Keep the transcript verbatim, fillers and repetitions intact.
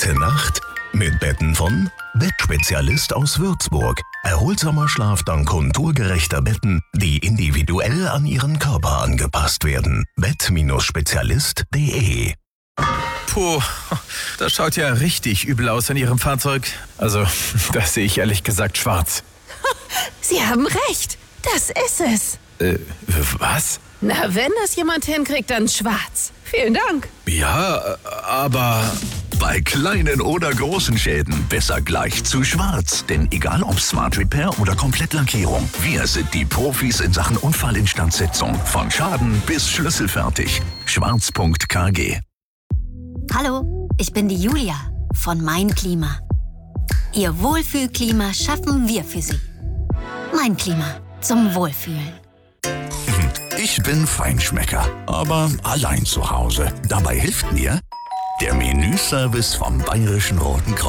Gute Nacht mit Betten von Bettspezialist aus Würzburg. Erholsamer Schlaf dank konturgerechter Betten, die individuell an Ihren Körper angepasst werden. Bett-Spezialist punkt de. Puh, das schaut ja richtig übel aus an Ihrem Fahrzeug. Also, das sehe ich ehrlich gesagt schwarz. Sie haben recht. Das ist es. Äh, was? Na, wenn das jemand hinkriegt, dann schwarz. Vielen Dank. Ja, aber... Bei kleinen oder großen Schäden besser gleich zu schwarz. Denn egal ob Smart Repair oder Komplettlackierung, wir sind die Profis in Sachen Unfallinstandsetzung. Von Schaden bis schlüsselfertig. schwarz punkt k g. Hallo, ich bin die Julia von Mein Klima. Ihr Wohlfühlklima schaffen wir für Sie. Mein Klima zum Wohlfühlen. Ich bin Feinschmecker, aber allein zu Hause. Dabei hilft mir der Menüservice vom Bayerischen Roten Kreuz.